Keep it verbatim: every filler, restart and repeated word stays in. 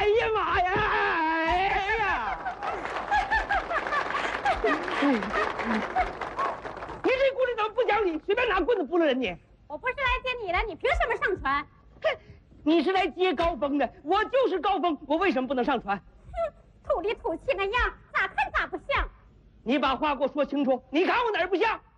哎呀妈呀！哎呀！你这姑娘怎么不讲理？随便拿棍子扑了人你！ 我不是来接你的，你凭什么上船？ 哼，你是来接高峰的，我就是高峰，我为什么不能上船？ 哼，土里土气那样，咋看咋不像。 你把话给我说清楚，你看我哪儿不像？